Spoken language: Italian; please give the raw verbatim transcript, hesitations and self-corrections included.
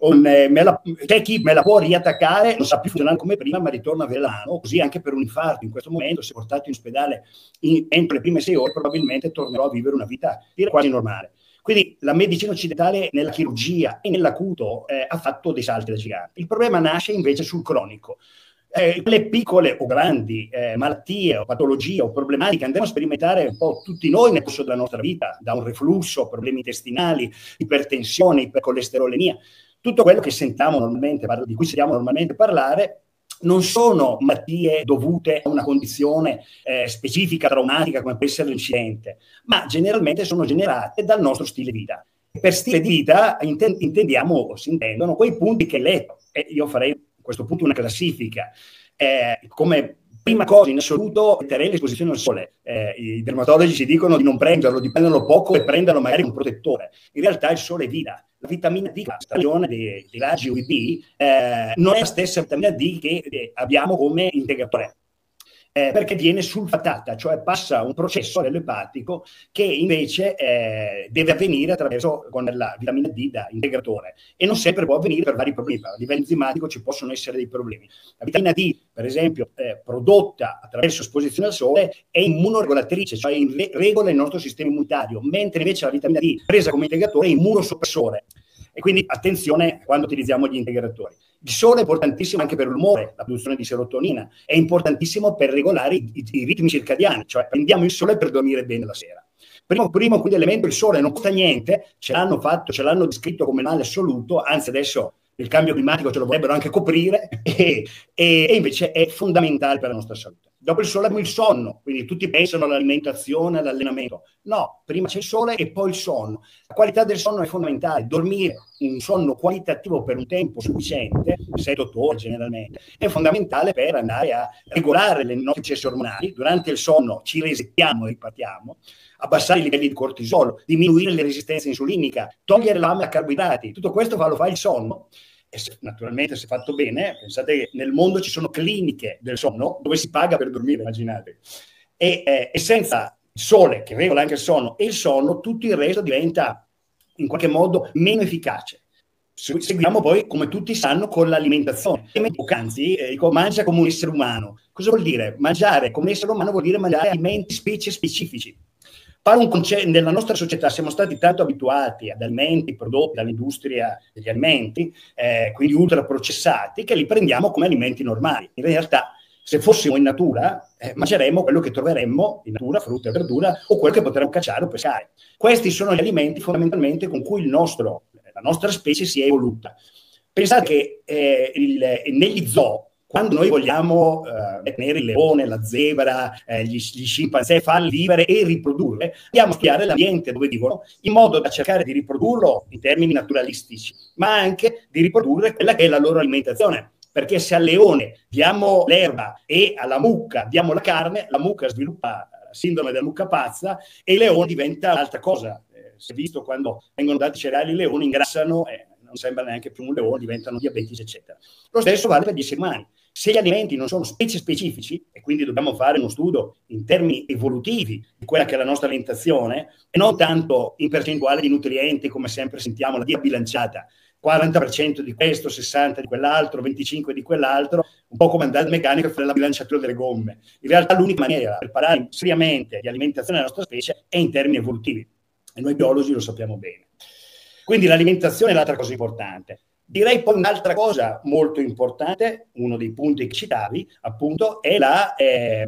un, eh, me la, c'è chi me la può riattaccare, non sa più funzionare come prima, ma ritorna a avere la mano. Così anche per un infarto in questo momento, se portato in ospedale in, entro le prime sei ore, probabilmente tornerò a vivere una vita direi quasi normale. Quindi la medicina occidentale nella chirurgia e nell'acuto eh, ha fatto dei salti da gigante. Il problema nasce invece sul cronico. Eh, le piccole o grandi eh, malattie o patologie o problematiche andiamo a sperimentare un po' tutti noi nel corso della nostra vita, da un reflusso, problemi intestinali, ipertensione, ipercolesterolemia, tutto quello che sentiamo normalmente, di cui sentiamo normalmente parlare, non sono malattie dovute a una condizione eh, specifica, traumatica, come può essere l'incidente, ma generalmente sono generate dal nostro stile di vita. Per stile di vita intendiamo o si intendono quei punti che letto, e io farei a questo punto una classifica. Eh, come prima cosa in assoluto metterei l'esposizione al sole. Eh, I dermatologi ci dicono di non prenderlo, di prenderlo poco e prenderlo magari un protettore. In realtà il sole è vita. La vitamina D, la stagione dei, dei raggi U V B, eh, non è la stessa vitamina D che eh, abbiamo come integratore. Eh, perché viene sulfatata, cioè passa un processo a livello epatico che invece eh, deve avvenire attraverso con la vitamina D da integratore e non sempre può avvenire per vari problemi. A livello enzimatico ci possono essere dei problemi. La vitamina D, per esempio, eh, prodotta attraverso esposizione al sole è immunoregolatrice, cioè in regola il nostro sistema immunitario, mentre invece la vitamina D presa come integratore è immunosoppressore. E quindi attenzione quando utilizziamo gli integratori. Il sole è importantissimo anche per l'umore, la produzione di serotonina, è importantissimo per regolare i, i, i ritmi circadiani, cioè prendiamo il sole per dormire bene la sera. Primo, primo quindi elemento, il sole non costa niente, ce l'hanno fatto, ce l'hanno descritto come male assoluto, anzi adesso il cambio climatico ce lo vorrebbero anche coprire e, e, e invece è fondamentale per la nostra salute. Dopo il sole abbiamo il sonno, quindi tutti pensano all'alimentazione, all'allenamento. No, prima c'è il sole e poi il sonno. La qualità del sonno è fondamentale. Dormire un sonno qualitativo per un tempo sufficiente, sette otto ore generalmente, è fondamentale per andare a regolare le nostre processi ormonali. Durante il sonno ci resettiamo e ripartiamo, abbassare i livelli di cortisolo, diminuire le resistenze insulinica, togliere la fame a carboidrati. Tutto questo fa, lo fa il sonno. E se, naturalmente se fatto bene, pensate che nel mondo ci sono cliniche del sonno dove si paga per dormire, immaginate. E, eh, e senza il sole, che regola anche il sonno, e il sonno, tutto il resto diventa in qualche modo meno efficace. Seguiamo poi, come tutti sanno, con l'alimentazione. Anzi, eh, dico, mangia come un essere umano. Cosa vuol dire? Mangiare come un essere umano vuol dire mangiare alimenti, specie specifici. Un concetto, nella nostra società siamo stati tanto abituati ad alimenti prodotti dall'industria degli alimenti, eh, quindi ultraprocessati, che li prendiamo come alimenti normali. In realtà, se fossimo in natura, eh, mangeremmo quello che troveremmo in natura, frutta e verdura, o quello che potremmo cacciare o pescare. Questi sono gli alimenti fondamentalmente con cui il nostro, la nostra specie si è evoluta. Pensate che eh, il, negli zoo, quando noi vogliamo eh, tenere il leone, la zebra, eh, gli, gli scimpanzé, farli vivere e riprodurre, dobbiamo studiare l'ambiente dove vivono in modo da cercare di riprodurlo in termini naturalistici, ma anche di riprodurre quella che è la loro alimentazione. Perché se al leone diamo l'erba e alla mucca diamo la carne, la mucca sviluppa la sindrome della mucca pazza e il leone diventa un'altra cosa. Eh, si è visto quando vengono dati cereali, i leoni ingrassano, eh, non sembra neanche più un leone, diventano diabetici, eccetera. Lo stesso vale per gli esseri umani. Se gli alimenti non sono specie specifici, e quindi dobbiamo fare uno studio in termini evolutivi di quella che è la nostra alimentazione, e non tanto in percentuale di nutrienti, come sempre sentiamo, la via bilanciata, quaranta per cento di questo, sessanta per cento di quell'altro, venticinque per cento di quell'altro, un po' come andare al meccanico e fare la bilanciatura delle gomme. In realtà l'unica maniera per preparare seriamente di alimentazione della nostra specie è in termini evolutivi, e noi biologi lo sappiamo bene. Quindi l'alimentazione è l'altra cosa importante. Direi poi un'altra cosa molto importante, uno dei punti che citavi, appunto, è la... Eh,